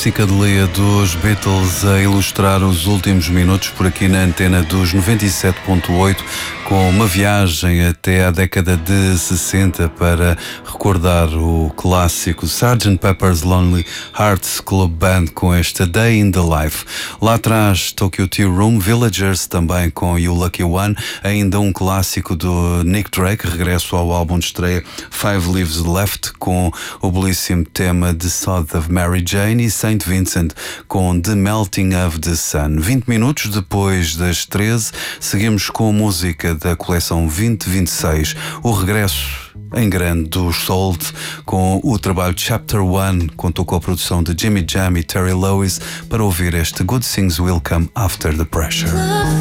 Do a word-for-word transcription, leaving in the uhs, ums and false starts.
psicadelia dos Beatles a ilustrar os últimos minutos por aqui na antena dos noventa e sete ponto oito, com uma viagem até à década de sessenta para recordar o clássico sergeant Pepper's Lonely Hearts Club Band com este Day in the Life. Lá atrás, Tokyo Tea Room, Villagers também com You Lucky One, ainda um clássico do Nick Drake, regresso ao álbum de estreia Five Leaves Left com o belíssimo tema The Sod of Mary Jane, e Saint Vincent com The Melting of the Sun. vinte minutos depois das treze, seguimos com música da coleção vinte vinte e seis, o regresso em grande dos Salt, com o trabalho Chapter One, contou com a produção de Jimmy Jam e Terry Lewis, para ouvir este Good Things Will Come After the Pressure.